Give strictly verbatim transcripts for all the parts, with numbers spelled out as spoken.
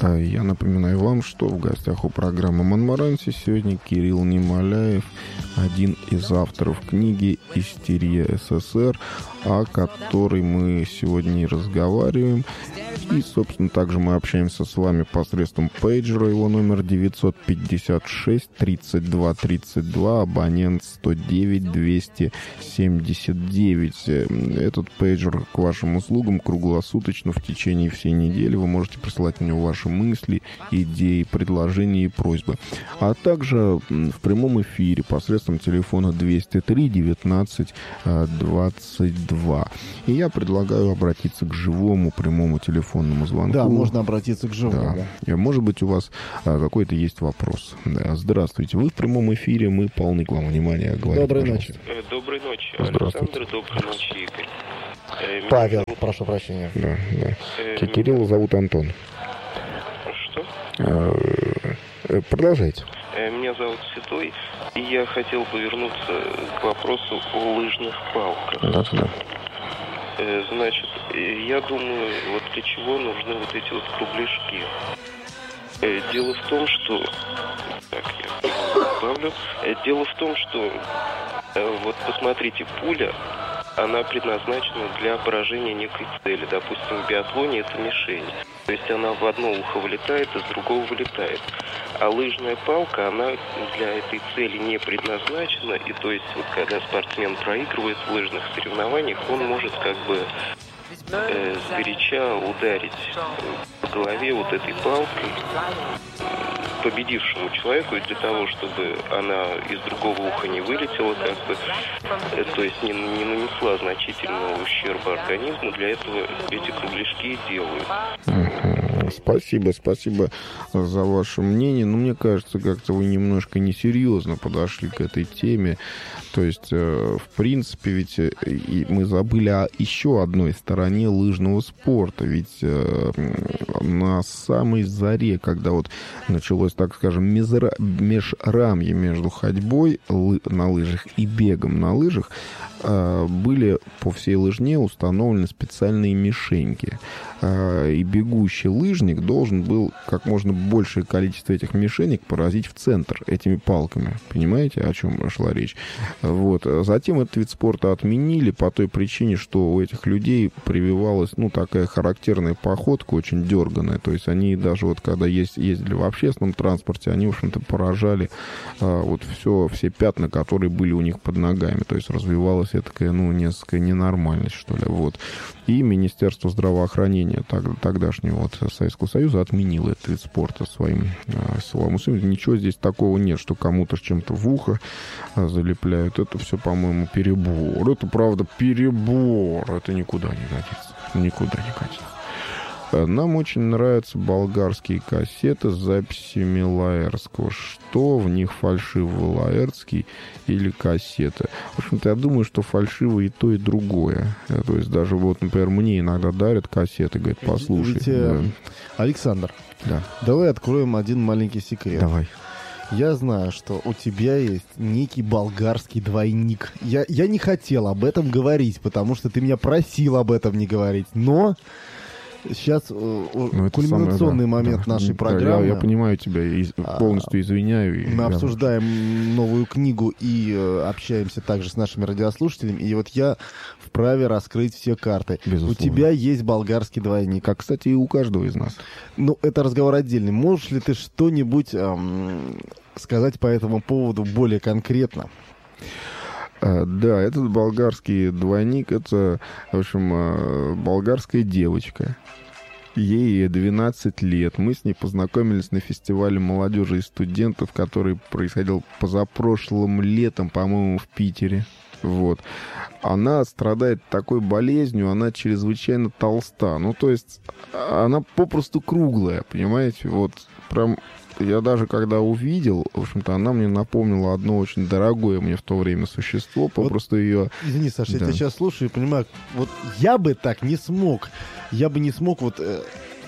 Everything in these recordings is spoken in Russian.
Я напоминаю вам, что в гостях у программы «Монмаранси» сегодня Кирилл Немоляев, один из авторов книги «Истерия СССР», о которой мы сегодня и разговариваем. И, собственно, также мы общаемся с вами посредством пейджера. Его номер девятьсот пятьдесят шесть тридцать два тридцать два, абонент сто девять двести семьдесят девять. Этот пейджер к вашим услугам круглосуточно в течение всей недели. Вы можете присылать на него ваши мысли, идеи, предложения и просьбы. А также в прямом эфире посредством телефона двести три девятнадцать двадцать два. И я предлагаю обратиться к живому прямому телефонному звонку. Да, можно обратиться к живому. Да. Может быть, у вас а, какой-то есть вопрос. Да. Здравствуйте. Вы в прямом эфире, мы полны к вам внимания. Говорите, доброй ночи. Э, доброй ночи, Здравствуйте. Александр. Доброй ночи, Игорь. Э, Павел, зовут... прошу прощения. Да, да. Э, Кирилла зовут Антон. Что? А, продолжайте. Э, меня зовут Седой, и я хотел бы вернуться к вопросу о лыжных палках. Да, да. Э, значит, я думаю, вот для чего нужны вот эти вот кругляшки. Э, дело в том, что... Так, я добавлю. Э, дело в том, что... Э, вот посмотрите, пуля, она предназначена для поражения некой цели. Допустим, в биатлоне это мишень. То есть она в одно ухо вылетает, а с другого вылетает. А лыжная палка, она для этой цели не предназначена. И то есть, вот когда спортсмен проигрывает в лыжных соревнованиях, он может как бы э, сгоряча ударить по голове вот этой палкой победившему человеку, и для того, чтобы она из другого уха не вылетела, как бы, э, то есть не, не нанесла значительного ущерба организму, для этого эти кругляшки и делают. Спасибо, спасибо за ваше мнение. Но мне кажется, как-то вы немножко несерьезно подошли к этой теме. То есть, в принципе, ведь и мы забыли о еще одной стороне лыжного спорта. Ведь на самой заре, когда вот началось, так скажем, межрамье между ходьбой на лыжах и бегом на лыжах, были по всей лыжне установлены специальные мишеньки. И бегущий лыжник должен был как можно большее количество этих мишенек поразить в центр этими палками. Понимаете, о чем шла речь? Вот. Затем этот вид спорта отменили по той причине, что у этих людей прививалась, ну, такая характерная походка, очень дерганая. То есть они даже вот когда ездили в общественном транспорте, они, в общем-то, поражали а, вот все, все пятна, которые были у них под ногами. То есть развивалась такая, ну, несколько ненормальность, что ли. Вот. И Министерство здравоохранения тогдашнего вот Советского Союза отменило этот вид спорта своим а, силовым усилием. Ничего здесь такого нет, что кому-то чем-то в ухо а, залепляют. Это все, по-моему, перебор. Это, правда, перебор. Это никуда не годится. Никуда не годится. Нам очень нравятся болгарские кассеты с записями Лаэртского. Что в них фальшивый, Лаэртский или кассеты? В общем-то, я думаю, что фальшивый и то, и другое. То есть даже вот, например, мне иногда дарят кассеты, говорят, послушай. Ведь, да. Александр, да. Давай откроем один маленький секрет. Давай. Я знаю, что у тебя есть некий болгарский двойник. Я, я не хотел об этом говорить, потому что ты меня просил об этом не говорить. Но сейчас э, ну, кульминационный самое, да, момент да, нашей да, программы. Я, я понимаю тебя и полностью извиняю. Мы и обсуждаем новую книгу и э, общаемся также с нашими радиослушателями. И вот я вправе раскрыть все карты. Безусловно. У тебя есть болгарский двойник. Как, кстати, и у каждого из нас. Ну, это разговор отдельный. Можешь ли ты что-нибудь эм, сказать по этому поводу более конкретно? Да, этот болгарский двойник, это, в общем, болгарская девочка. Ей двенадцать лет. Мы с ней познакомились на фестивале молодежи и студентов, который происходил позапрошлым летом, по-моему, в Питере. Вот. Она страдает такой болезнью, она чрезвычайно толста. Ну, то есть, она попросту круглая, понимаете? Вот, прям... Я даже когда увидел, в общем-то, она мне напомнила одно очень дорогое мне в то время существо, попросту вот, ее... Извини, Саша, да. Я тебя сейчас слушаю и понимаю, вот я бы так не смог, я бы не смог вот... Э,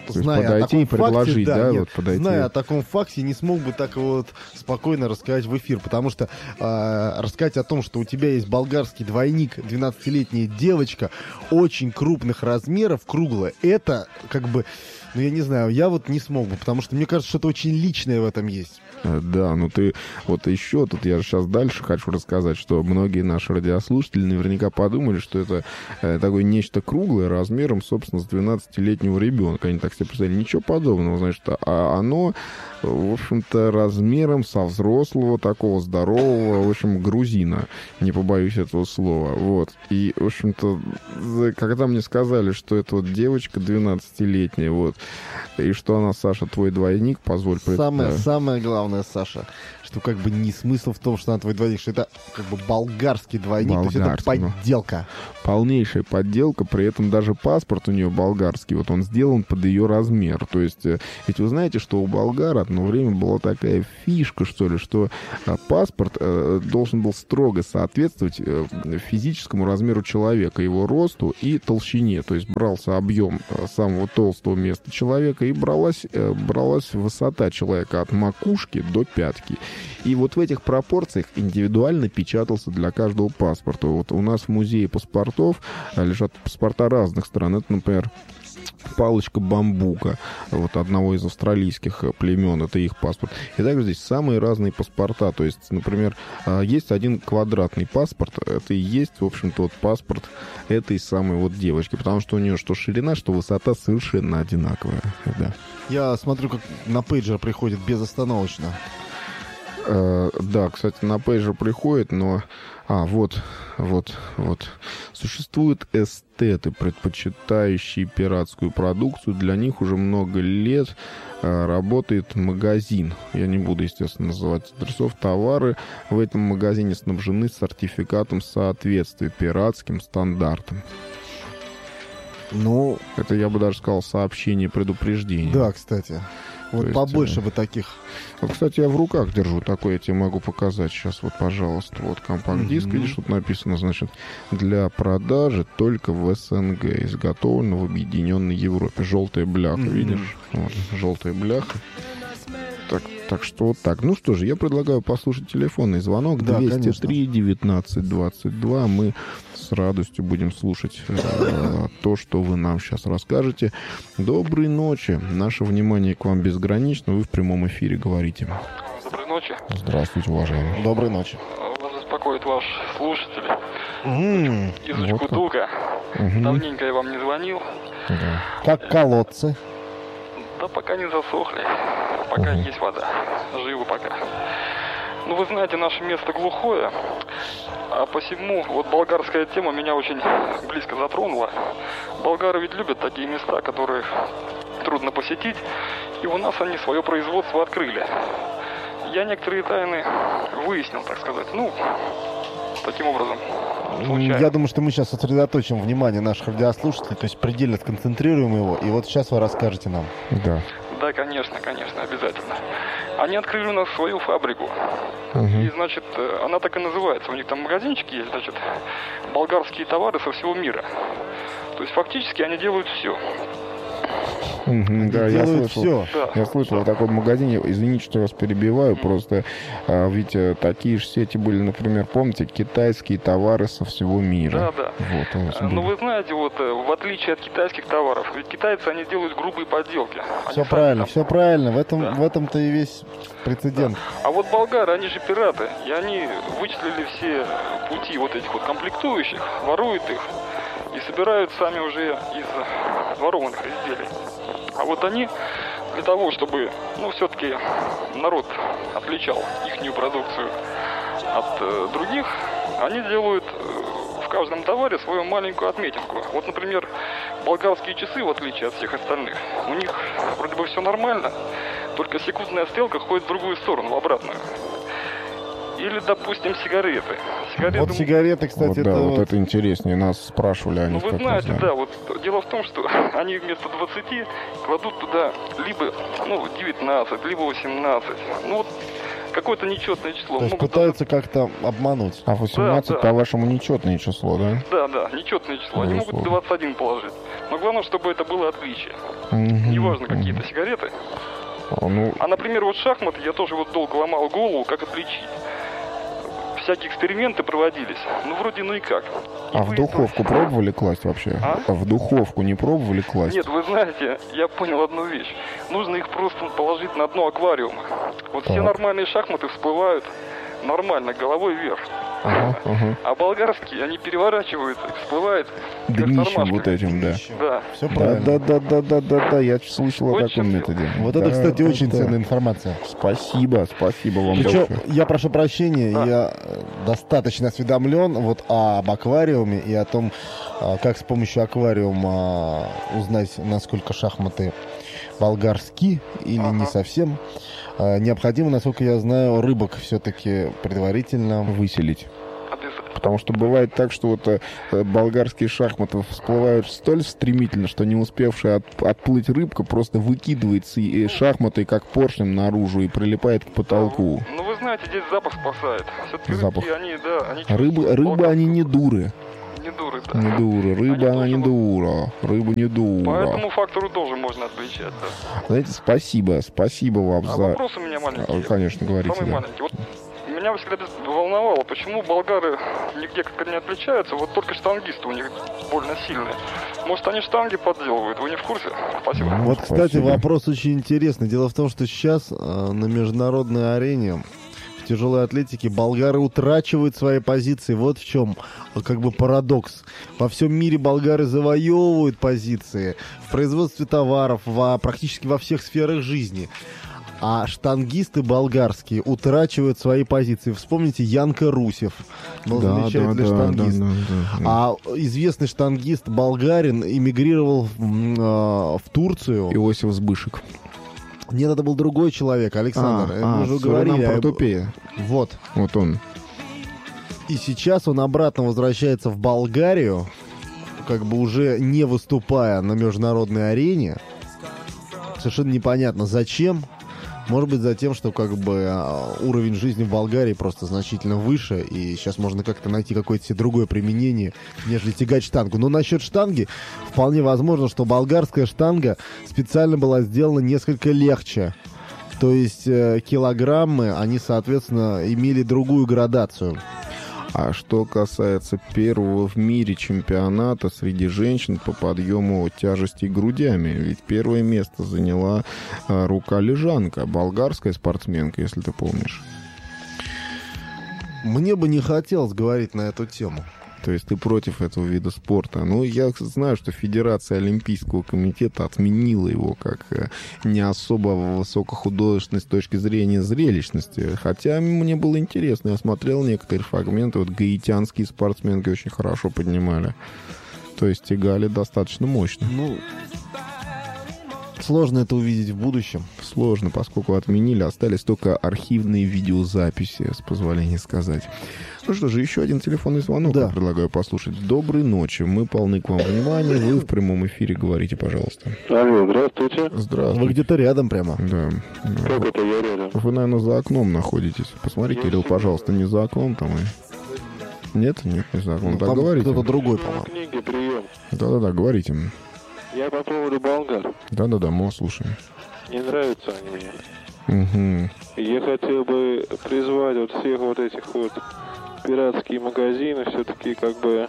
Зная подойти о таком и предложить, факте, да, нет, вот подойти. Зная о таком факте, не смог бы так вот спокойно рассказать в эфир, потому что э, рассказать о том, что у тебя есть болгарский двойник, двенадцатилетняя девочка, очень крупных размеров, круглая, это как бы, ну я не знаю, я вот не смог бы, потому что мне кажется, что-то очень личное в этом есть. Да, ну ты вот еще тут я сейчас дальше хочу рассказать, что многие наши радиослушатели наверняка подумали, что это э, такое нечто круглое размером, собственно, с двенадцатилетнего ребенка. Они так себе представили. Ничего подобного, значит, а оно, в общем-то, размером со взрослого, такого здорового, в общем, грузина. Не побоюсь этого слова. Вот. И, в общем-то, когда мне сказали, что это вот девочка двенадцатилетняя, вот, и что она, Саша, твой двойник, позволь... Самое, да. самое главное, Саша, что как бы не смысл в том, что она твой двойник, что это как бы болгарский двойник, Болгарский, то есть это подделка. Полнейшая подделка, при этом даже паспорт у нее болгарский, вот он сделан под ее размер. То есть, ведь вы знаете, что у болгар одно время была такая фишка, что ли, что паспорт э, должен был строго соответствовать э, физическому размеру человека, его росту и толщине. То есть брался объем самого толстого места человека и бралась, э, бралась высота человека от макушки до пятки. И вот в этих пропорциях индивидуально печатался для каждого паспорта. Вот у нас в музее паспортов лежат паспорта разных стран. Это, например, палочка бамбука, вот одного из австралийских племен, это их паспорт. И также здесь самые разные паспорта. То есть, например, есть один квадратный паспорт, это и есть, в общем-то, вот паспорт этой самой вот девочки, потому что у нее что ширина, что высота совершенно одинаковая. Да. Я смотрю, как на пейджер приходит безостановочно. Uh, да, кстати, на пейджер приходит, но... А, вот, вот, вот. Существуют эстеты, предпочитающие пиратскую продукцию. Для них уже много лет uh, работает магазин. Я не буду, естественно, называть адресов. Товары в этом магазине снабжены сертификатом соответствия пиратским стандартам. Ну... Это, я бы даже сказал, сообщение предупреждения. Да, кстати. Вот есть, побольше бы таких. Вот, кстати, я в руках держу такой, я тебе могу показать сейчас. Вот, пожалуйста, вот компакт-диск, mm-hmm. видишь, тут написано, значит, для продажи только в СНГ, изготовлено в Объединенной Европе. Желтая бляха, mm-hmm. видишь? Вот, желтая бляха. Так, так что вот так. Ну что же, я предлагаю послушать телефонный звонок. Да, двести три девятнадцать двадцать два. Мы с радостью будем слушать э, то, что вы нам сейчас расскажете. Доброй ночи. Наше внимание к вам безгранично. Вы в прямом эфире говорите. Доброй ночи. Здравствуйте, уважаемый. Доброй ночи. Вас беспокоит ваш слушатель. Mm, из вот Учкудука. Угу. Давненько я вам не звонил. Да. Как колодцы. Да пока не засохли. Пока Угу. есть вода. Живы пока. Ну, вы знаете, наше место глухое. А посему вот болгарская тема меня очень близко затронула. Болгары ведь любят такие места, которые трудно посетить. И у нас они свое производство открыли. Я некоторые тайны выяснил, так сказать. Ну, таким образом. Случайно. Я думаю, что мы сейчас сосредоточим внимание наших радиослушателей, то есть предельно сконцентрируем его, и вот сейчас вы расскажете нам. Да. Да, конечно, конечно, обязательно. Они открыли у нас свою фабрику. Угу. И, значит, она так и называется. У них там магазинчики есть, значит, болгарские товары со всего мира. То есть фактически они делают все. Угу, да, я слышал, все. Да. я слышал о таком магазине. Извините, что я вас перебиваю, mm. просто а, ведь а, такие же сети были, например, помните, китайские товары со всего мира. Да, да. Вот, у вас Но были. вы знаете, вот в отличие от китайских товаров, ведь китайцы, они делают грубые подделки. Все Они правильно, сами все правильно. В этом, Да. в этом-то и весь прецедент. Да. А вот болгары, они же пираты, и они вычислили все пути вот этих вот комплектующих, воруют их и собирают сами уже из ворованных изделий. А вот они для того, чтобы, ну, все-таки народ отличал ихнюю продукцию от э, других, они делают э, в каждом товаре свою маленькую отметинку. Вот, например, болгарские часы, в отличие от всех остальных, у них вроде бы все нормально, только секундная стрелка ходит в другую сторону, в обратную. Или, допустим, сигареты. Сигареты... Вот сигареты, кстати, вот, это... да, вот... вот это интереснее. Нас спрашивали о Ну, них. вы как знаете, раз, да, вот дело в том, что они вместо двадцати кладут туда либо, ну, девятнадцать, либо восемнадцать. Ну, вот какое-то нечетное число. То есть Могут пытаются как-то обмануть. А восемнадцать, Да, да. по-вашему, нечетное число, да? Да, да, нечетное число. Они могут Безусловно. двадцать один положить. Но главное, чтобы это было отличие. Мгм. Неважно, какие-то сигареты. А, ну, А, например, вот шахматы, я тоже вот долго ломал голову, как отличить. Всякие эксперименты проводились. Ну, вроде, ну и как. И а в выяснилось- духовку пробовали класть вообще? А? В духовку не пробовали класть? Нет, вы знаете, я понял одну вещь. Нужно их просто положить на дно аквариума. Вот все Так. нормальные шахматы всплывают нормально, головой вверх. Ага, ага. А болгарские, они переворачиваются, и всплывают вверх Днищем тормашками. вот этим, да. Да. Все Да, правильно. да, да, да, да, да, да, я слышал о Вот таком чем методе. Вот это, Да, кстати, да, очень да. ценная информация. Спасибо, спасибо вам Причем, большое. я прошу прощения, Да. я э, достаточно осведомлен вот об аквариуме и о том, а, как с помощью аквариума узнать, насколько шахматы болгарские или не Ага. совсем. А, Необходимо, насколько я знаю, рыбок все-таки предварительно. Выселить. Обязательно. Потому что бывает так, что вот э, э, болгарские шахматы всплывают столь стремительно, что не успевшая от- отплыть рыбка просто выкидывается и, и шахматой как поршнем наружу и прилипает к потолку. Ну, вы знаете, здесь запах спасает. Все-таки Запах. рыбки, они, да, они Рыбы, чувствуют рыбы они не болгарскую- дуры. Не дуры, да. Не дуры. Рыба Они она не тоже дура. Рыба не По дура. этому фактору тоже можно отличать, да. Знаете, спасибо. Спасибо вам А за... вопрос у меня маленький. А, конечно, говорите, Самый да. маленький. Вот меня всегда волновало, почему болгары нигде как-то не отличаются, вот только штангисты у них больно сильные. Может, они штанги подделывают, вы не в курсе? Спасибо. Ну, Вот, кстати, спасибо. вопрос очень интересный. Дело в том, что сейчас э, на международной арене в тяжелой атлетике болгары утрачивают свои позиции. Вот в чем э, как бы парадокс. Во всем мире болгары завоевывают позиции в производстве товаров, во, практически во всех сферах жизни. А штангисты болгарские утрачивают свои позиции. Вспомните Янка Русев. Был Да, замечательный да, да, штангист. да, да, да. А известный штангист болгарин эмигрировал в, м, э, в Турцию. Иосиф Сбышек. Нет, это был другой человек, Александр. А, Мы а, уже Суринам, говорили. а- Портупея. Вот. Вот он. И сейчас он обратно возвращается в Болгарию, как бы уже не выступая на международной арене. Совершенно непонятно, зачем. Может быть, за тем, что как бы а, уровень жизни в Болгарии просто значительно выше, и сейчас можно как-то найти какое-то себе другое применение, нежели тягать штангу. Но насчет штанги, вполне возможно, что болгарская штанга специально была сделана несколько легче. То есть э, килограммы, они, соответственно, имели другую градацию. А что касается первого в мире чемпионата среди женщин по подъему тяжестей грудями, ведь первое место заняла а, рука-лежанка, болгарская спортсменка, если ты помнишь. Мне бы не хотелось говорить на эту тему. То есть ты против этого вида спорта. Ну, я знаю, что Федерация Олимпийского комитета отменила его как э, не особо высокохудожественной с точки зрения зрелищности. Хотя мне было интересно. Я смотрел некоторые фрагменты. Вот гаитянские спортсменки очень хорошо поднимали. То есть тягали достаточно мощно. Ну, сложно это увидеть в будущем. Сложно, поскольку отменили. Остались только архивные видеозаписи, с позволения сказать. Ну что же, еще один телефонный звонок Да. я предлагаю послушать. Доброй ночи. Мы полны к вам внимания. Вы в прямом эфире говорите, пожалуйста. Алло, здравствуйте. Вы Здравствуйте. где-то рядом прямо. Да. да. Как это я рядом? Вы, наверное, за окном находитесь. Посмотри, Кирилл, пожалуйста, не за окном там. И... Нет? Нет, не за окном. Ну, Так, там говорите. кто-то другой, по-моему. Книги прием. Да-да-да, говорите. Я по поводу болгар. Да-да-да, мы вас слушаем. Не нравятся они мне. Угу. Я хотел бы призвать вот всех вот этих вот пиратские магазины все-таки как бы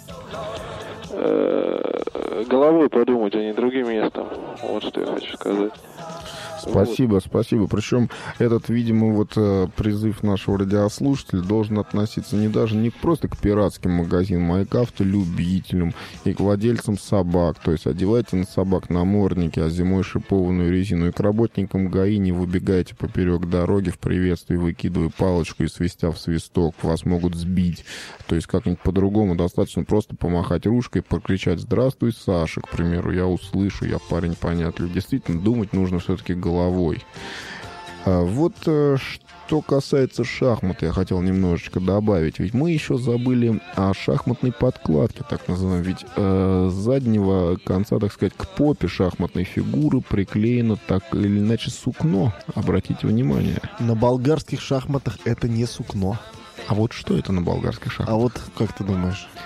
э, головой подумать, а не другим местом. Вот что я хочу сказать. Спасибо, спасибо. Причем этот, видимо, вот э, призыв нашего радиослушателя должен относиться не даже не просто к пиратским магазинам, а и к автолюбителям, и к владельцам собак. То есть одевайте на собак намордники, а зимой шипованную резину. И к работникам ГАИ не выбегайте поперек дороги в приветствии, выкидывая палочку и свистя в свисток. Вас могут сбить. То есть как-нибудь по-другому достаточно просто помахать ручкой, покричать «Здравствуй, Саша», к примеру. Я услышу, я парень понятлив. Действительно, думать нужно все-таки головой. А вот э, что касается шахмат, я хотел немножечко добавить. Ведь мы еще забыли о шахматной подкладке, так называемой. Ведь э, с заднего конца, так сказать, к попе шахматной фигуры приклеено так или иначе сукно. Обратите внимание. На болгарских шахматах это не сукно. А вот что это на болгарских шахматах? А вот как ты думаешь?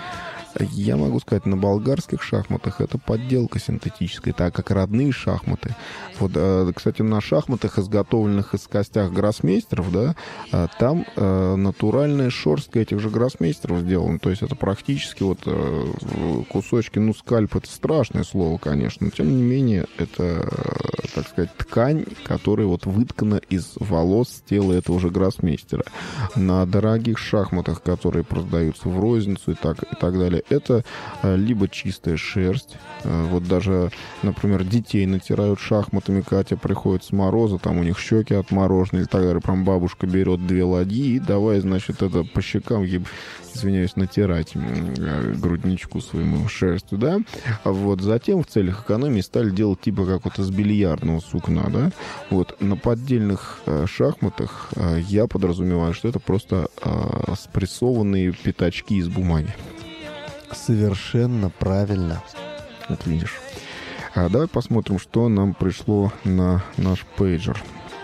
Я могу сказать, на болгарских шахматах это подделка синтетическая, так как родные шахматы. Вот, кстати, на шахматах, изготовленных из костях гроссмейстеров, да, там натуральная шерстка этих же гроссмейстеров сделана. То есть это практически вот кусочки, ну, скальп — это страшное слово, конечно, но тем не менее это, так сказать, ткань, которая вот выткана из волос тела этого же гроссмейстера. На дорогих шахматах, которые продаются в розницу и так, и так далее, это либо чистая шерсть. Вот даже, например, детей натирают шахматами, Катя приходит с мороза, там у них щеки отморожены, или так далее, прям бабушка берет две ладьи и давай, значит, это по щекам, извиняюсь, натирать грудничку своему шерстью, да. Вот затем в целях экономии стали делать типа как вот из бильярдного сукна, да. Вот на поддельных шахматах я подразумеваю, что это просто спрессованные пятачки из бумаги. Совершенно правильно. Вот видишь. А давай посмотрим, что нам пришло на наш пейджер.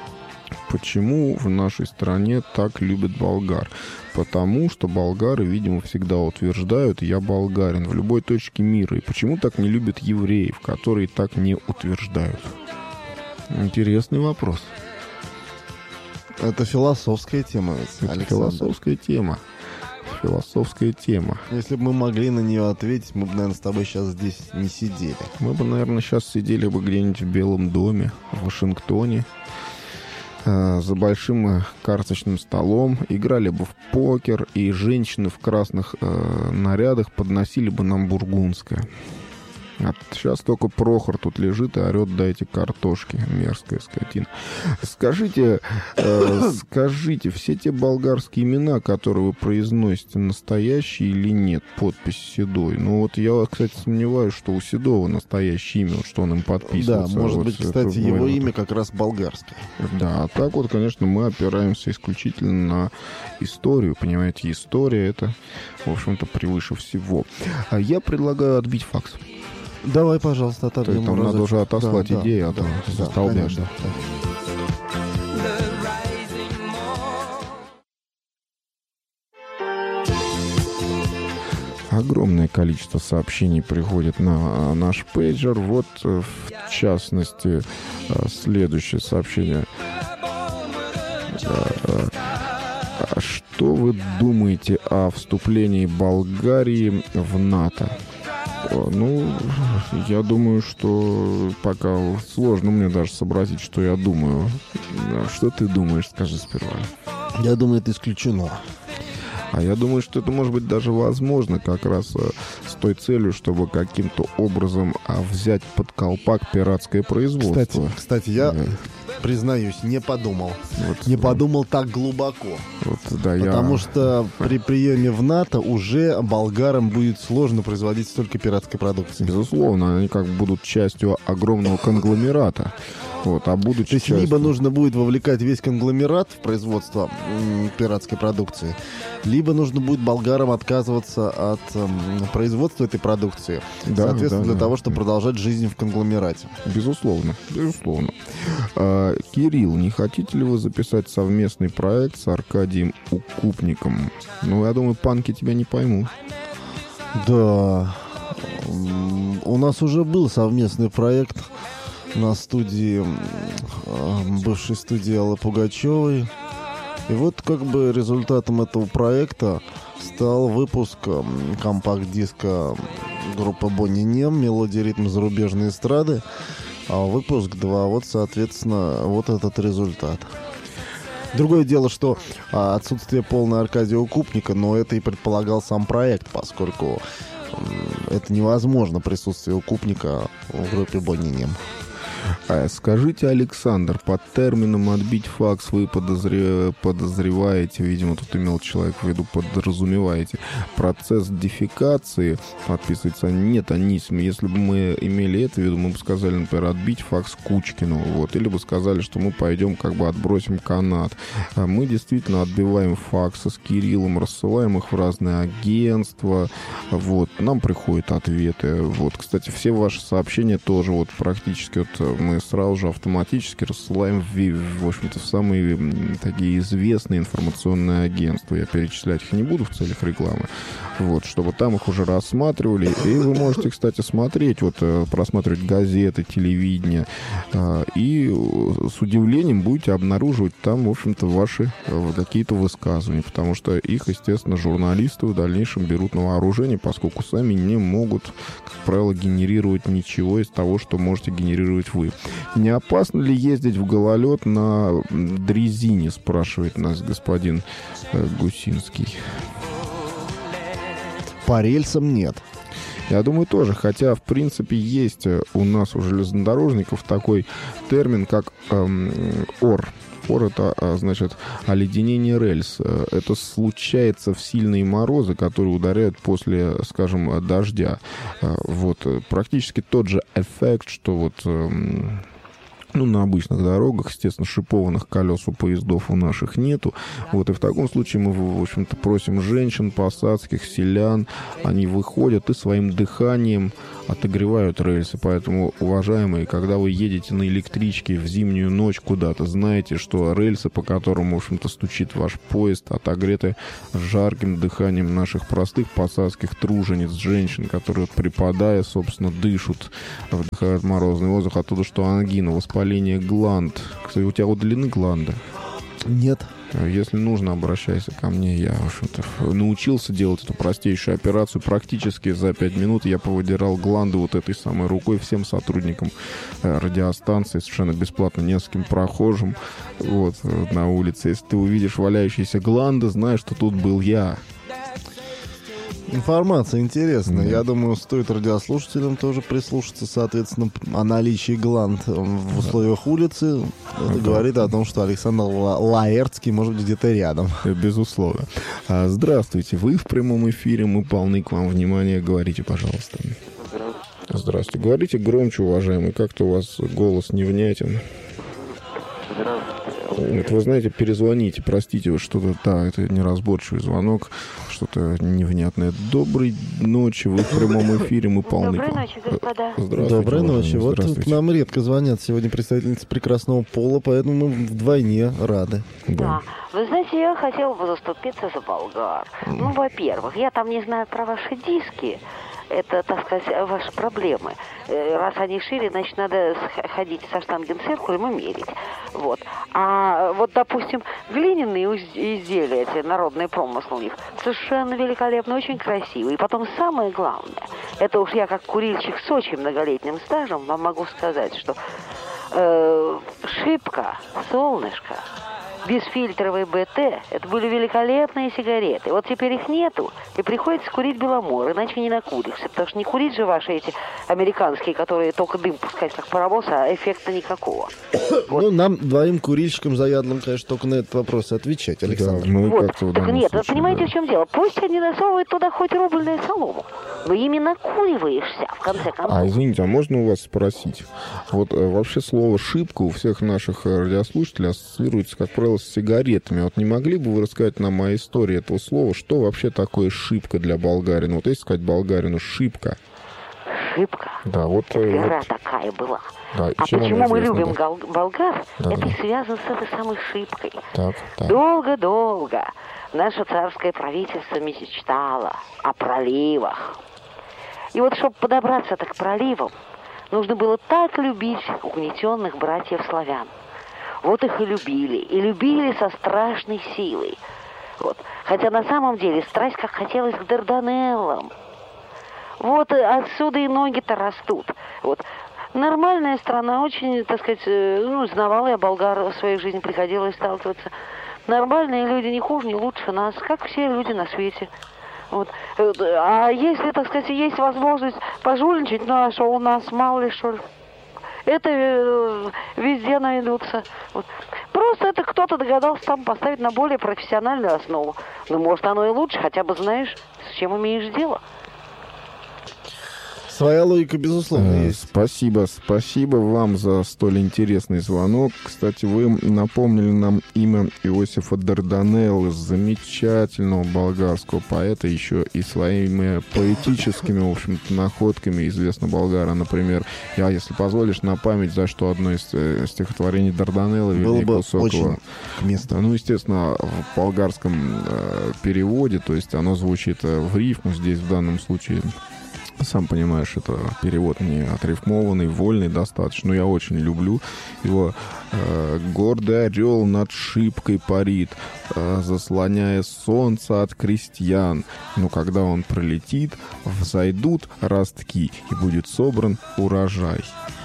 Почему в нашей стране так любят болгар? Потому что болгары, видимо, всегда утверждают: я болгарин в любой точке мира. И почему так не любят евреев, которые так не утверждают? Интересный вопрос. Это философская тема, ведь, Это Александр. философская тема. Философская тема. Если бы мы могли на нее ответить, мы бы, наверное, с тобой сейчас здесь не сидели. Мы бы, наверное, сейчас сидели бы где-нибудь в Белом доме, в Вашингтоне, э, за большим карточным столом, играли бы в покер, и женщины в красных э, нарядах подносили бы нам бургундское. А сейчас только Прохор тут лежит и орет: дайте картошки, мерзкая скотина. Скажите, э, скажите, все те болгарские имена, которые вы произносите, настоящие или нет? Подпись Седой. Ну вот я, кстати, сомневаюсь, что у Седова настоящее имя, что он им подписывается. Да, может вот быть, кстати, его вот имя как раз болгарское. Да, а так вот, конечно, мы опираемся исключительно на историю. Понимаете, история — это, в общем-то, превыше всего. А я предлагаю отбить факс. Давай, пожалуйста, отобьем. Там надо уже отослать да, идеи, да, а то да, застолбят. Да, Огромное количество сообщений приходит на наш пейджер. Вот, в частности, следующее сообщение. Что вы думаете о вступлении Болгарии в НАТО? Ну, я думаю, что пока сложно мне даже сообразить, что я думаю. Что ты думаешь, скажи сперва. Я думаю, это исключено. А я думаю, что это может быть даже возможно как раз с той целью, чтобы каким-то образом взять под колпак пиратское производство. Кстати, кстати я... Да. Признаюсь, не подумал. Вот, не подумал так глубоко. Вот, да, потому я... что при приеме в НАТО уже болгарам будет сложно производить столько пиратской продукции. Безусловно, они как будут частью огромного конгломерата. Вот, а будучи То есть частью... либо нужно будет вовлекать весь конгломерат в производство м, пиратской продукции, либо нужно будет болгарам отказываться от м, производства этой продукции. Да, соответственно, да, для да. того, чтобы продолжать жизнь в конгломерате. Безусловно, безусловно. А, Кирилл, не хотите ли вы записать совместный проект с Аркадием Укупником? Ну, я думаю, панки тебя не поймут. Да. У нас уже был совместный проект на студии, бывшей студии Аллы Пугачевой. И вот как бы результатом этого проекта стал выпуск компакт-диска группы Бонни Нем «Мелодия, ритм зарубежной эстрады». А выпуск два, вот, соответственно, вот этот результат. Другое дело, что а, отсутствие полного Аркадия Укупника, но это и предполагал сам проект, поскольку м, это невозможно присутствие Укупника в группе Бонни Нем. Скажите, Александр, под термином «отбить факс» вы подозре... подозреваете, видимо, тут имел человек в виду, подразумеваете, процесс дефекации, подписывается «нет, Анисим». Если бы мы имели это в виду, мы бы сказали, например, «отбить факс Кучкину», вот, или бы сказали, что мы пойдем, как бы отбросим канат. А мы действительно отбиваем факсы с Кириллом, рассылаем их в разные агентства, вот, нам приходят ответы, вот. Кстати, все ваши сообщения тоже вот практически вот мы сразу же автоматически рассылаем в, в общем-то, в самые такие известные информационные агентства. Я перечислять их не буду в целях рекламы. Вот, чтобы там их уже рассматривали. И вы можете, кстати, смотреть, вот, просматривать газеты, телевидение. И с удивлением будете обнаруживать там, в общем-то, ваши какие-то высказывания. Потому что их, естественно, журналисты в дальнейшем берут на вооружение, поскольку сами не могут, как правило, генерировать ничего из того, что можете генерировать вы. Не опасно ли ездить в гололед на дрезине, спрашивает нас господин э, Гусинский. По рельсам нет. Я думаю, тоже. Хотя, в принципе, есть у нас у железнодорожников такой термин, как эм, ор. Ор — это, значит, оледенение рельс. Это случается в сильные морозы, которые ударяют после, скажем, дождя. Вот. Практически тот же эффект, что вот... Эм, ну, на обычных дорогах, естественно, шипованных колес у поездов у наших нету. Вот, и в таком случае мы, в общем-то, просим женщин, посадских, селян. Они выходят и своим дыханием отогревают рельсы. Поэтому, уважаемые, когда вы едете на электричке в зимнюю ночь куда-то, знаете, что рельсы, по которым, в общем-то, стучит ваш поезд, отогреты жарким дыханием наших простых посадских тружениц, женщин, которые, припадая, собственно, дышат, вдыхают морозный воздух, оттуда, что ангина, воспаление гланд. Кстати, у тебя удалены гланды? Нет. Если нужно, обращайся ко мне. Я, в общем-то, научился делать эту простейшую операцию. Практически за пять минут я повыдирал гланды вот этой самой рукой всем сотрудникам радиостанции, совершенно бесплатно, нескольким прохожим вот, на улице. Если ты увидишь валяющиеся гланды, знаешь, что тут был я. Информация интересная. Да. Я думаю, стоит радиослушателям тоже прислушаться, соответственно, о наличии гланд в условиях улицы. Это Да. говорит о том, что Александр Ла- Лаэртский может быть где-то рядом. Безусловно. А, здравствуйте. Вы в прямом эфире. Мы полны к вам внимания. Говорите, пожалуйста. Здравствуйте. Здравствуйте. Говорите громче, уважаемый. Как-то у вас голос невнятен. Здравствуйте. Вот вы знаете, перезвоните, простите, вот что-то, да, это неразборчивый звонок, что-то невнятное. Доброй ночи, вы в прямом эфире, мы полны. Доброй ночи, господа. Здравствуйте. Доброй уважаемые, ночи. Вот здравствуйте. к нам редко звонят сегодня представительницы прекрасного пола, поэтому мы вдвойне рады. Да. Да. Вы знаете, я хотела бы заступиться за болгар. Ну, во-первых, я там не знаю про ваши диски. Это, так сказать, ваши проблемы. Э, Раз они шире, значит, надо сх- ходить со штангенциркулем и мерить. Вот. А вот, допустим, глиняные уз- изделия, эти народные промыслы у них, совершенно великолепные, очень красивые. И потом самое главное, это уж я как курильщик с очень многолетним стажем вам могу сказать, что э, шипка, солнышко, бесфильтровый БТ, это были великолепные сигареты. Вот теперь их нету, и приходится курить Беломор, иначе не накуришься. Потому что не курить же ваши эти американские, которые только дым пускать, как паровоз, а эффекта никакого. Вот. Ну, нам, двоим курильщикам заядлым, конечно, только на этот вопрос отвечать, Александр. Да, ну и Вот. как-то в Так данном нет, вы случае, понимаете, да. в чем дело? Пусть они насовывают туда хоть рубльную солому, но ими накуриваешься, в конце концов. А, извините, а можно у вас спросить? Вот э, вообще слово «шипка» у всех наших э, радиослушателей ассоциируется, как правило, с сигаретами. Вот не могли бы вы рассказать нам о истории этого слова? Что вообще такое шипка для болгарина? Вот если сказать болгарину «шипка». Шибко. Да, вот... э, Гора вот такая была. да, и А чем почему она мы известна, любим да? гал- болгар? Да, это да. связано с этой самой шибкой. Так, так. Долго-долго наше царское правительство мечтало о проливах. И вот, чтобы подобраться к проливам, нужно было так любить угнетенных братьев-славян. Вот их и любили, и любили со страшной силой. Вот. Хотя на самом деле страсть как хотелось к Дарданеллам. Вот и отсюда и ноги-то растут. Вот. Нормальная страна, очень, так сказать, э, ну, знавала я болгар в своей жизни, приходилось сталкиваться. Нормальные люди не хуже, не лучше нас, как все люди на свете. Вот. Э, А если, так сказать, есть возможность пожульничать, ну а что у нас, мало ли что ли? Это э, везде найдутся. Вот. Просто это кто-то догадался там поставить на более профессиональную основу. Ну, может, оно и лучше, хотя бы знаешь, с чем имеешь дело. Своя логика, безусловно, Э, есть. Спасибо, спасибо вам за столь интересный звонок. Кстати, вы напомнили нам имя Иосифа Дарданеллы, замечательного болгарского поэта, еще и своими поэтическими, в общем-то, находками известна Болгара. Например, я, если позволишь, на память, за что одно из э, стихотворений Дарданеллы, Было бы Великого Сокола. очень к месту. Ну, естественно, в болгарском э, переводе, то есть оно звучит э, в рифму, здесь в данном случае, сам понимаешь, это перевод не отрифмованный, вольный достаточно, но я очень люблю его. Э, «Гордый орел над шибкой парит, э, заслоняя солнце от крестьян. Но когда он пролетит, взойдут ростки, и будет собран урожай».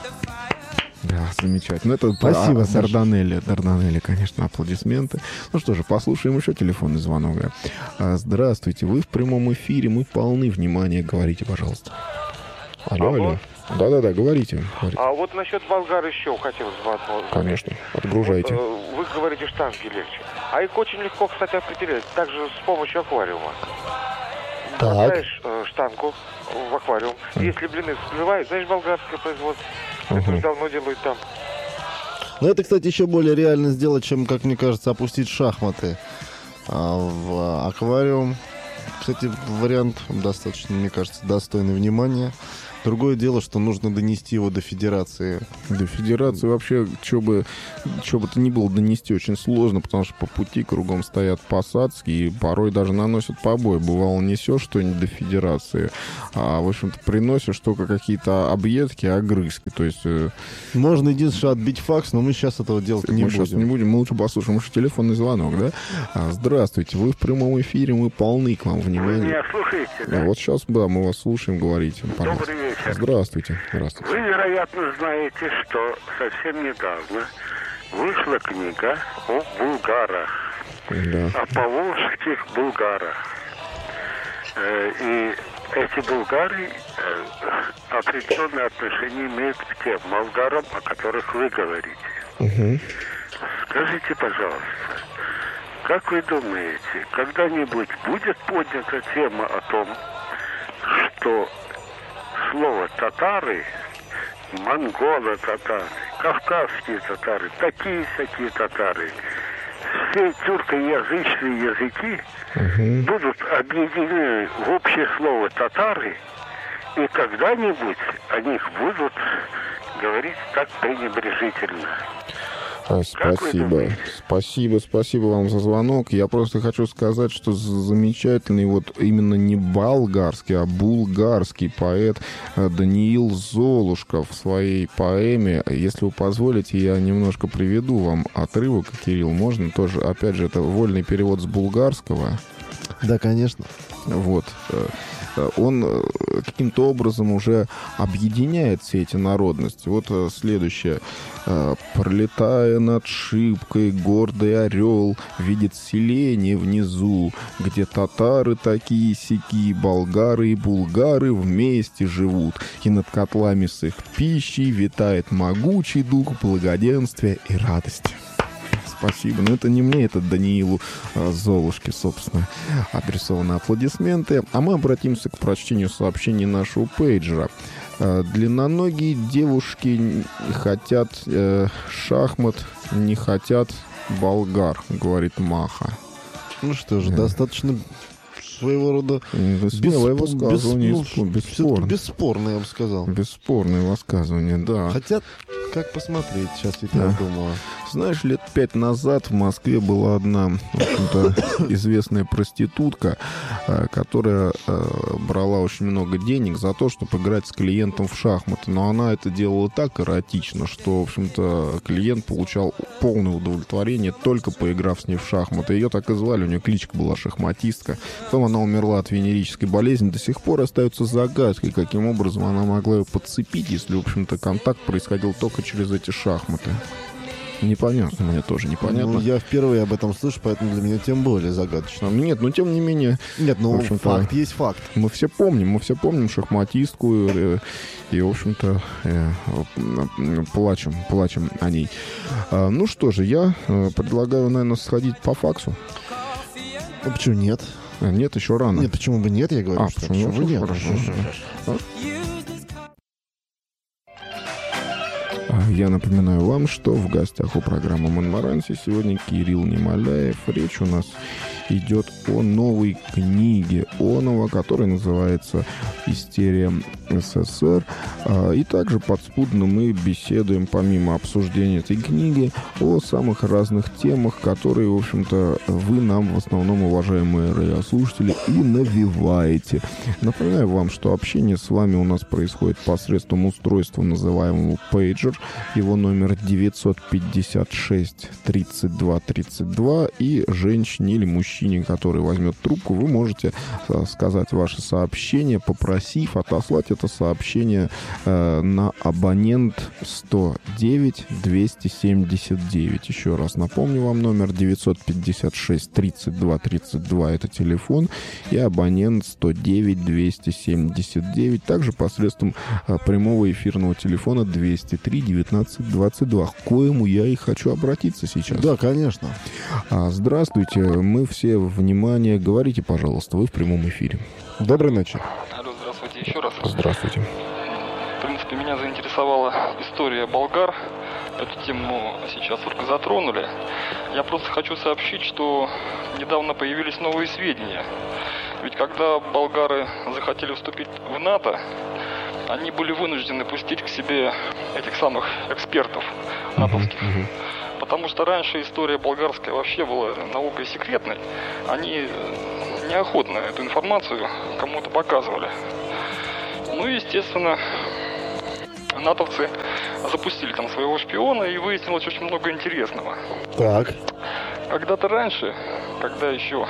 Да, замечательно. Это Спасибо, а, Саша. Дарданелли. Дарданелли, конечно, аплодисменты. Ну что же, послушаем еще телефонный звонок. А, здравствуйте, вы в прямом эфире, мы полны внимания. Говорите, пожалуйста. Алло, Алло. алло. Да-да-да, говорите. говорите. А вот насчет болгар еще хотелось бы одно. Конечно, отгружайте. Вот, э, вы говорите, штанги легче. А их очень легко, кстати, определять. Также с помощью аквариума. Так. Бросаешь э, штангу в аквариум. Если блины всплывают, знаешь, болгарское производство. Это Мгм. уж давно делают там. Но это, кстати, еще более реально сделать, чем, как мне кажется, опустить шахматы а, в аквариум. Кстати, вариант достаточно, мне кажется, достойный внимания. Другое дело, что нужно донести его до федерации. До федерации вообще, что бы, что бы то ни было, донести очень сложно, потому что по пути кругом стоят посадки и порой даже наносят побои. Бывало, несешь что-нибудь до федерации, а, в общем-то, приносишь только какие-то объедки, огрызки. То есть э, Можно единственное отбить факс, но мы сейчас этого делать не мы сейчас будем. не будем, мы лучше послушаем. Уж телефонный звонок, да? А, здравствуйте, вы в прямом эфире, мы полны к вам Вы внимания. меня слушаете, А да? вот сейчас, да, мы вас слушаем, говорите, пожалуйста. Добрый вечер. Здравствуйте, здравствуйте. Вы, вероятно, знаете, что совсем недавно вышла книга о булгарах, Да. о поволжских булгарах. Э, И эти булгары э, определенное отношение имеют к тем болгарам, о которых вы говорите. Мгм. Скажите, пожалуйста, как вы думаете, когда-нибудь будет поднята тема о том, что слово «татары», монголы татары, кавказские татары, такие-сякие татары, все тюркоязычные языки Мгм. будут объединены в общее слово «татары», и когда-нибудь о них будут говорить так пренебрежительно. А, Как вы Спасибо. думаете? Спасибо, спасибо вам за звонок. Я просто хочу сказать, что з- замечательный вот именно не болгарский, а булгарский поэт э, Даниил Золушка в своей поэме. Если вы позволите, я немножко приведу вам отрывок, Кирилл, можно тоже, опять же, это вольный перевод с булгарского. Да, конечно. Вот. э, Он э, каким-то образом уже объединяет все эти народности. Вот э, следующее. Э, «Пролетая над шибкой, гордый орел видит селение внизу, где татары такие-сяки, болгары и булгары вместе живут, и над котлами с их пищей витает могучий дух благоденствия и радости». Спасибо. Но это не мне, это Даниилу э, Золушке, собственно, адресованы аплодисменты. А мы обратимся к прочтению сообщений нашего пейджера. Э, длинноногие девушки не хотят э, шахмат, не хотят болгар, говорит Маха. Ну что же, Да. достаточно своего рода Смелое беспо- высказывание, бес- ну, бесспор- всё-таки бесспорно. бесспорно, я бы сказал. Бесспорное высказывание, да. Хотя, как посмотреть, сейчас я Да. думаю. Знаешь, лет пять назад в Москве была одна, в общем-то, известная проститутка, э, которая э, брала очень много денег за то, чтобы играть с клиентом в шахматы. Но она это делала так эротично, что, в общем-то, клиент получал полное удовлетворение, только поиграв с ней в шахматы. Ее так и звали, у нее кличка была шахматистка. Потом она умерла от венерической болезни. До сих пор остается загадкой, каким образом она могла ее подцепить, если, в общем-то, контакт происходил только через эти шахматы. Непонятно, мне тоже непонятно. Ну, я впервые об этом слышу, поэтому для меня тем более загадочно. А, Нет, но тем не менее, Нет, ну В общем-то, факт есть факт. мы все помним, мы все помним шахматистку э, и, в общем-то, э, э, плачем, плачем о ней. А, ну что же, я э, предлагаю, наверное, сходить по факсу. Ну почему нет? А, Нет, еще рано. Нет, почему бы нет, я говорю, А, что почему? почему бы нет? Хорошо, Почему же? хорошо. Я напоминаю вам, что в гостях у программы «Монмаранси» сегодня Кирилл Немоляев. Речь у нас идет о новой книге Онова, которая называется «Истерия СССР». И также подспудно мы беседуем, помимо обсуждения этой книги, о самых разных темах, которые, в общем-то, вы нам в основном, уважаемые радиослушатели, и навеваете. Напоминаю вам, что общение с вами у нас происходит посредством устройства, называемого пейджер. Его номер девятьсот пятьдесят шесть тридцать два тридцать два. И женщине или мужчине, который возьмет трубку, вы можете сказать ваше сообщение, попросив отослать это сообщение э, на абонент сто девять двести семьдесят девять. Еще раз напомню вам, номер девятьсот пятьдесят шесть тридцать два тридцать два это телефон, и абонент сто девять двести семьдесят девять, также посредством э, прямого эфирного телефона двести три девятнадцать двадцать два, к коему я и хочу обратиться сейчас. Да, конечно. А, здравствуйте, мы все внимание. Говорите, пожалуйста, вы в прямом эфире. Доброй ночи. Алло, здравствуйте еще раз. Здравствуйте. В принципе, меня заинтересовала история болгар. Эту тему сейчас только затронули. Я просто хочу сообщить, что недавно появились новые сведения. Ведь когда болгары захотели вступить в НАТО, они были вынуждены пустить к себе этих самых экспертов натовских. Uh-huh. Потому что раньше история болгарская вообще была наукой секретной. Они неохотно эту информацию кому-то показывали. Ну и, естественно, натовцы запустили там своего шпиона, и выяснилось очень много интересного. Так. Когда-то раньше, когда еще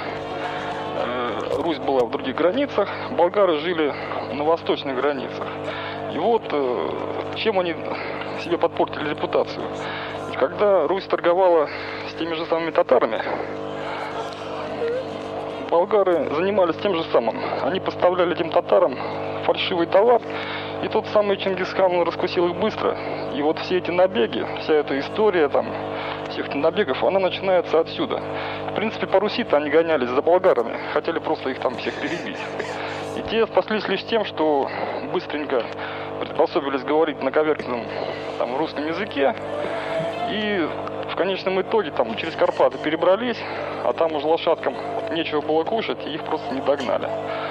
э, Русь была в других границах, болгары жили на восточных границах. И вот э, чем они себе подпортили репутацию. Когда Русь торговала с теми же самыми татарами, болгары занимались тем же самым. Они поставляли этим татарам фальшивый товар, и тот самый Чингисхан, он раскусил их быстро. И вот все эти набеги, вся эта история там, всех этих набегов, она начинается отсюда. В принципе, по Руси-то они гонялись за болгарами, хотели просто их там всех перебить. И те спаслись лишь тем, что быстренько приспособились говорить на коверканном там русском языке. И в конечном итоге там через Карпаты перебрались, а там уже лошадкам нечего было кушать, и их просто не догнали.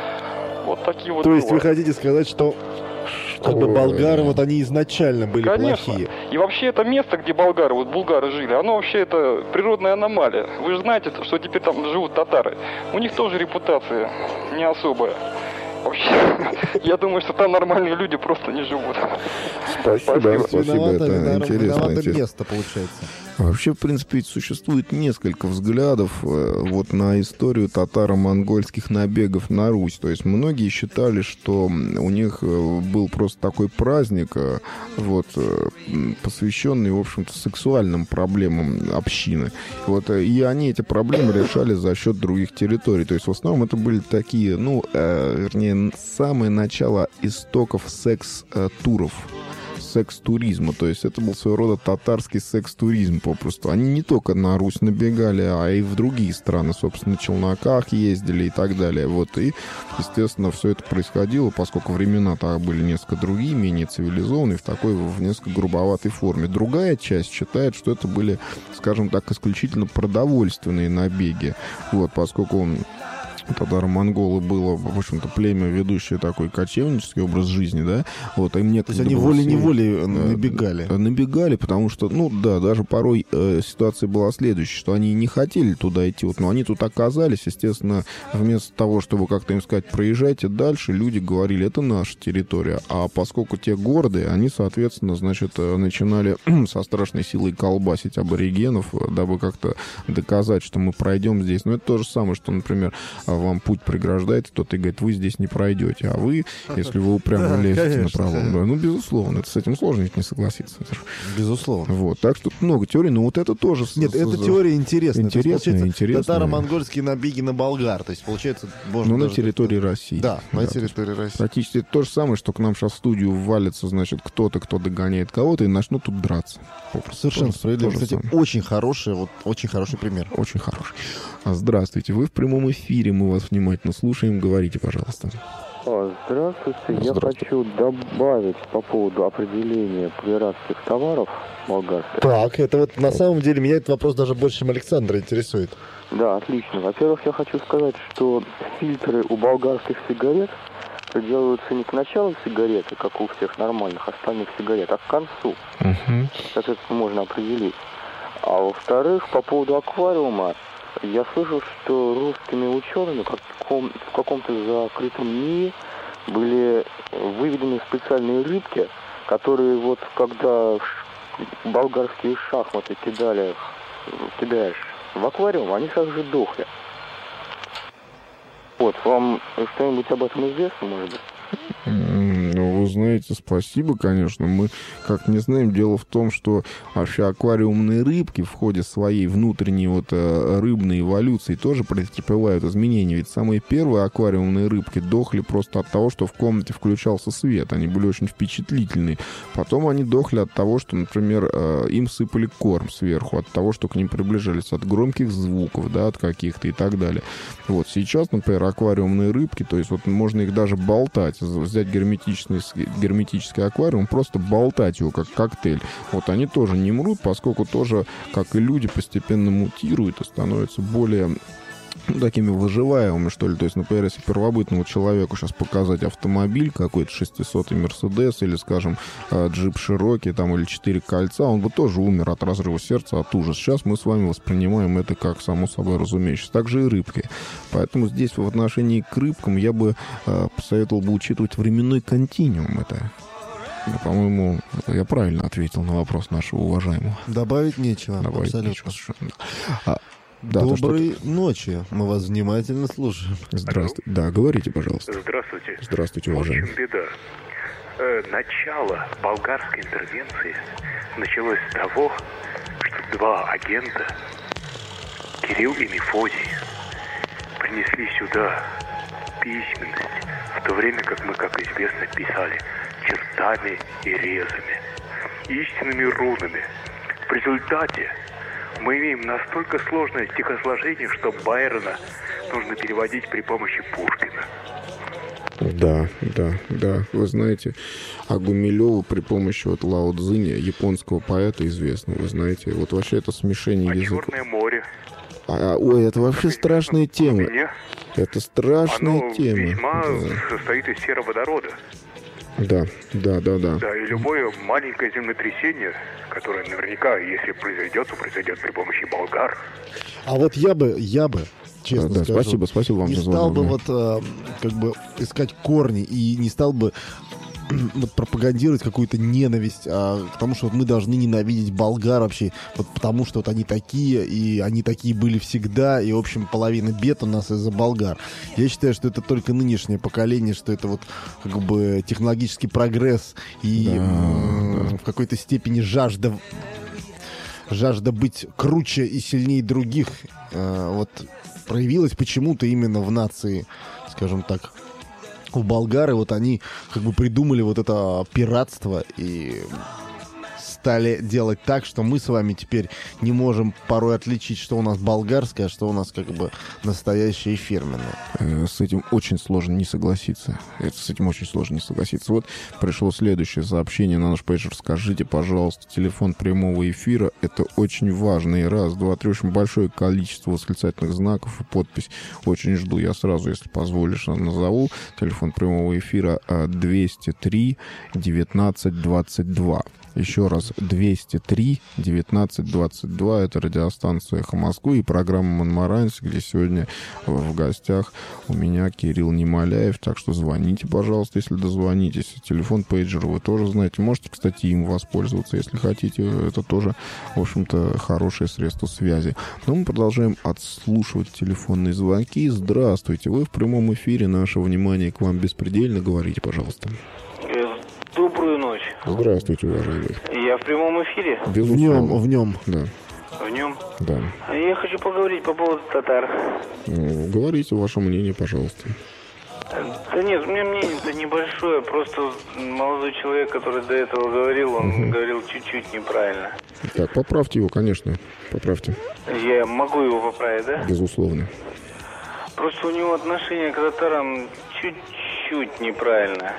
Вот такие вот То дела. есть вы хотите сказать, что как бы болгары, вот они изначально были Конечно. плохие? И вообще это место, где болгары, вот булгары жили, оно вообще это природная аномалия. Вы же знаете, что теперь там живут татары. У них тоже репутация не особая. Вообще, я думаю, что там нормальные люди просто не живут. Спасибо, спасибо, спасибо. Виновато, Это виновато, интересно. виновато интересно. место, получается. Вообще, в принципе, ведь существует несколько взглядов э, вот на историю татаро-монгольских набегов на Русь. То есть многие считали, что у них был просто такой праздник, э, вот, э, посвященный, в общем-то, сексуальным проблемам общины. Вот, э, и они эти проблемы решали за счет других территорий. То есть в основном это были такие, ну, э, вернее, самое начало истоков секс-туров. секс-туризма. То есть это был своего рода татарский секс-туризм попросту. Они не только на Русь набегали, а и в другие страны, собственно, на челноках ездили и так далее. Вот. И, естественно, все это происходило, поскольку времена-то были несколько другие, менее цивилизованные, в такой, в несколько грубоватой форме. Другая часть считает, что это были, скажем так, исключительно продовольственные набеги. Вот, поскольку татаро-монголы было, в общем-то, племя, ведущее такой кочевнический образ жизни, да, вот, им некогда. То есть они волей-неволей набегали? Набегали, потому что, ну, да, даже порой э, ситуация была следующая, что они не хотели туда идти, вот, но они тут оказались, естественно, вместо того, чтобы как-то им сказать, проезжайте дальше, люди говорили, это наша территория, а поскольку те гордые, они, соответственно, значит, начинали со страшной силой колбасить аборигенов, дабы как-то доказать, что мы пройдем здесь, ну, это то же самое, что, например, вам путь преграждает, кто-то говорит, вы здесь не пройдете, а вы, если вы упрямо да, лезете конечно, на пролом, да, ну, безусловно, это с этим сложно ведь не согласиться. Безусловно. Вот, так что много теорий, но вот это тоже... Нет, эта теория интересная. Интересная, интересная. Татаро-монгольские набеги на болгар, то есть, получается... Ну, на территории России. Да, на территории России. Практически это то же самое, что к нам сейчас в студию валится, значит, кто-то, кто догоняет кого-то, и начнут тут драться. Совершенно справедливо. Кстати, очень хороший, вот, очень хороший пример. Очень хороший. Здравствуйте, вы в прямом эфире, мы вас внимательно слушаем. Говорите, пожалуйста. А, Здравствуйте. Я Здравствуйте. хочу добавить по поводу определения пиратских товаров болгарских. Так, это вот на самом деле меня этот вопрос даже больше, чем Александра, интересует. Да, отлично. Во-первых, я хочу сказать, что фильтры у болгарских сигарет делаются не к началу сигареты, как у всех нормальных остальных сигарет, а к концу. Мгм. Как это можно определить. А во-вторых, по поводу аквариума, я слышал, что русскими учеными как в каком- в каком-то закрытом НИИ были выведены специальные рыбки, которые вот когда ш- болгарские шахматы кидали, кидаешь в аквариум, они сразу же дохли. Вот, вам что-нибудь об этом известно, может быть? М, Ну, вы знаете, спасибо, конечно. Мы как не знаем. Дело в том, что вообще аквариумные рыбки в ходе своей внутренней вот э, рыбной эволюции тоже претерпевают изменения. Ведь самые первые аквариумные рыбки дохли просто от того, что в комнате включался свет. Они были очень впечатлительные. Потом они дохли от того, что, например, э, им сыпали корм сверху, от того, что к ним приближались от громких звуков, да, от каких-то и так далее. Вот сейчас, например, аквариумные рыбки, то есть вот можно их даже болтать, взять герметичный, герметический аквариум, просто болтать его как коктейль. Вот они тоже не мрут, поскольку тоже, как и люди, постепенно мутируют и становятся более ну, такими выживаемыми, что ли. То есть, например, если первобытному человеку сейчас показать автомобиль, какой-то шестисотый Мерседес или, скажем, джип Широки там, или четыре кольца, он бы тоже умер от разрыва сердца, от ужаса. Сейчас мы с вами воспринимаем это как само собой разумеющееся. Так же и рыбки. Поэтому здесь в отношении к рыбкам я бы э, посоветовал бы учитывать временной континуум. Это, по-моему, я правильно ответил на вопрос нашего уважаемого. Добавить нечего. Добавить абсолютно. нечего совершенно. А, да, то, что Доброй ночи. Мы вас внимательно слушаем. Здравствуйте. Да, говорите, пожалуйста. Здравствуйте. Здравствуйте, В уважаемый. общем, беда. Э, начало болгарской интервенции началось с того, что два агента, Кирилл и Мефодий, принесли сюда письменность, в то время как мы, как известно, писали чертами и резами, истинными рунами. В результате мы имеем настолько сложное стихосложение, что Байрона нужно переводить при помощи Пушкина. Да, да, да. Вы знаете, а Гумилёву при помощи вот Лао Цзиня, японского поэта известного, вы знаете, вот вообще это смешение А языков. Черное море? А, ой, это вообще страшная тема. Меня? Это страшная Оно тема. весьма Да. состоит из сероводорода. Да, да, да, да. Да, и любое маленькое землетрясение, которое наверняка, если произойдет, то произойдет при помощи болгар. А вот я бы, я бы, честно Да, да, скажу, спасибо, спасибо вам не за стал звонок, бы да. вот э, как бы искать корни и не стал бы вот пропагандировать какую-то ненависть, а, потому что вот мы должны ненавидеть болгар вообще, вот потому что вот они такие, и они такие были всегда, и, в общем, половина бед у нас из-за болгар. Я считаю, что это только нынешнее поколение, что это вот как бы технологический прогресс и Да, м, в какой-то степени жажда жажда быть круче и сильнее других э, вот проявилась почему-то именно в нации, скажем так, у болгары. Вот они как бы придумали вот это пиратство и стали делать так, что мы с вами теперь не можем порой отличить, что у нас болгарское, а что у нас как бы настоящее и фирменное. Э, С этим очень сложно не согласиться. Это, с этим очень сложно не согласиться. Вот пришло следующее сообщение на наш пейджер. Скажите, пожалуйста, телефон прямого эфира. Это очень важно. И раз, два, три. Очень большое количество восклицательных знаков и подпись. Очень жду. Я сразу, если позволишь, назову. Телефон прямого эфира двести три девятнадцать двадцать два. Еще раз, двести три девятнадцать двадцать два. Это радиостанция «Эхо Москвы» и программа «Монмаранси», где сегодня в гостях у меня Кирилл Немоляев. Так что звоните, пожалуйста, если дозвонитесь. Телефон пейджера вы тоже знаете. Можете, кстати, им воспользоваться, если хотите. Это тоже, в общем-то, хорошее средство связи. Но мы продолжаем отслушивать телефонные звонки. Здравствуйте. Вы в прямом эфире. Наше внимание к вам беспредельно. Говорите, пожалуйста. Добрую ночь. Здравствуйте, уважаемый. Я в прямом эфире? Безусловно. В нем, в нем. Да. В нем? Да. Я хочу поговорить по поводу татар. Ну, говорите ваше мнение, пожалуйста. Да нет, у меня мнение-то небольшое. Просто молодой человек, который до этого говорил, он угу. говорил чуть-чуть неправильно. Так, поправьте его, конечно. Поправьте. Я могу его поправить, да? Безусловно. Просто у него отношение к татарам чуть-чуть чуть-чуть неправильно.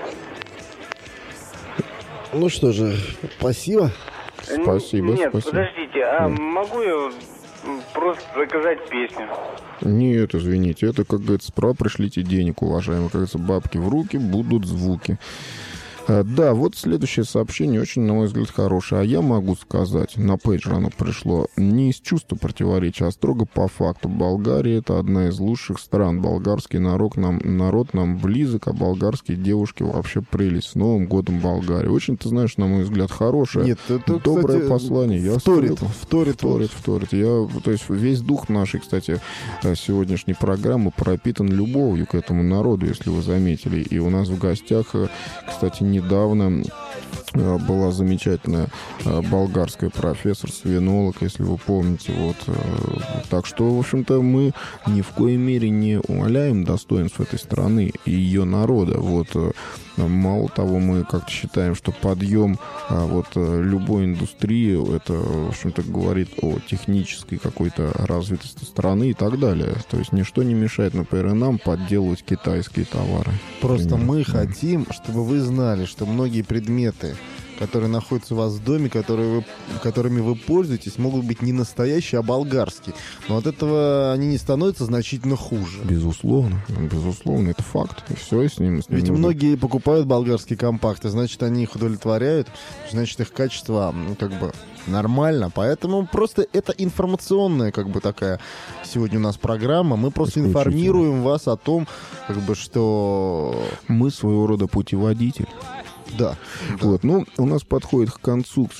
Ну что же, спасибо. Спасибо, Нет, спасибо. подождите, а Да. могу я просто заказать песню? Нет, извините, это, как говорится, справа пришлите денег, уважаемые. Как говорится, бабки в руки, будут звуки. А, да, вот следующее сообщение очень, на мой взгляд, хорошее. А я могу сказать, на пейджер оно пришло, не из чувства противоречия, а строго по факту. Болгария — это одна из лучших стран. Болгарский народ нам, народ нам близок, а болгарские девушки вообще прелесть. С Новым годом, Болгария. Очень, ты знаешь, на мой взгляд, хорошее. Нет, это, доброе кстати, послание. Я вторит, абсолютно- вторит, вторит, вторит. Я, то есть весь дух нашей, кстати, сегодняшней программы пропитан любовью к этому народу, если вы заметили. И у нас в гостях, кстати, недавно была замечательная болгарская профессор-свинолог, если вы помните. Вот. Так что, в общем-то, мы ни в коей мере не умаляем достоинств этой страны и ее народа. Вот. Мало того, мы как-то считаем, что подъем вот, любой индустрии, это, в общем-то, говорит о технической какой-то развитости страны и так далее. То есть ничто не мешает, например, нам подделывать китайские товары. Просто Например. мы Да. хотим, чтобы вы знали, что многие предметы, которые находятся у вас в доме, которые вы, которыми вы пользуетесь, могут быть не настоящие, а болгарские. Но от этого они не становятся значительно хуже. Безусловно, безусловно, это факт. И все, с ним, с ним Ведь нужно- многие покупают болгарские компакты, значит, они их удовлетворяют, значит, их качество, ну, как бы, нормально. Поэтому просто это информационная, как бы, такая сегодня у нас программа. Мы просто Исключительно. информируем вас о том, как бы, что... Мы своего рода путеводитель. Да. Вот, ну, у нас подходит к концу, к